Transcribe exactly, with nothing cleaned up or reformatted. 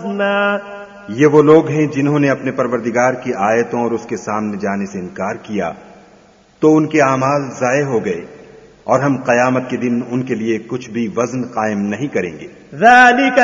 وزنا ये वो लोग हैं जिन्होंने अपने परवरदिगार की आयतों और उसके सामने जाने से इनकार किया, तो उनके आमाल जाये हो गए और हम कयामत के दिन उनके लिए कुछ भी वजन कायम नहीं करेंगे। ذلك